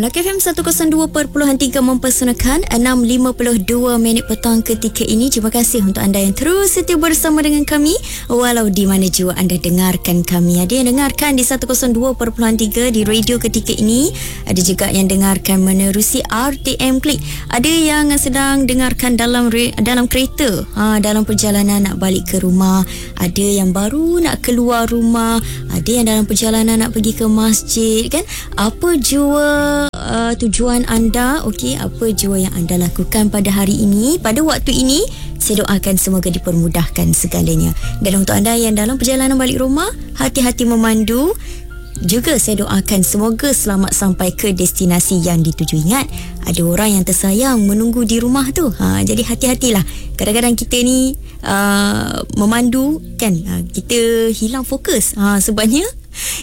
Melaka FM 102.3 mempersembahkan 6.52 minit petang ketika ini. Terima kasih untuk anda yang terus setia bersama dengan kami walau di mana jua anda dengarkan kami. Ada yang dengarkan di 102.3 di radio ketika ini, ada juga yang dengarkan menerusi RTM Klik, ada yang sedang dengarkan dalam kereta, dalam perjalanan nak balik ke rumah, ada yang baru nak keluar rumah, ada yang dalam perjalanan nak pergi ke masjid kan. Apa jua tujuan anda, okey, apa jua yang anda lakukan pada hari ini, pada waktu ini, saya doakan semoga dipermudahkan segalanya. Dan untuk anda yang dalam perjalanan balik rumah, hati-hati memandu. Juga saya doakan semoga selamat sampai ke destinasi yang dituju. Ingat, ada orang yang tersayang menunggu di rumah tu. Jadi hati-hatilah. Kadang-kadang kita ni memandu kan, kita hilang fokus. Sebabnya